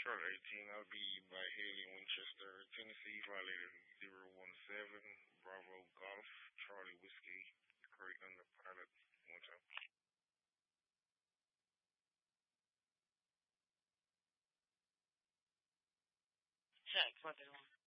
Charlotte 18, I'll be by Haley Winchester, Tennessee, violator 017, Bravo Golf, Charlie Whiskey, Craig under pilot, one time. Check 431.